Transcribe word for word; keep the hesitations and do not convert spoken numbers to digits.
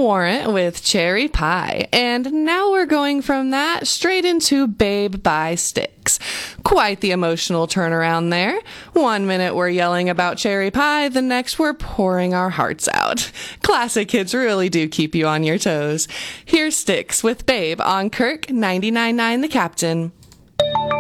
Warrant with Cherry Pie. And now we're going from that straight into Babe by Styx. Quite the emotional turnaround there. One minute we're yelling about cherry pie, the next we're pouring our hearts out. Classic hits really do keep you on your toes. Here's Styx with Babe on Kirk ninety-nine point nine The Captain.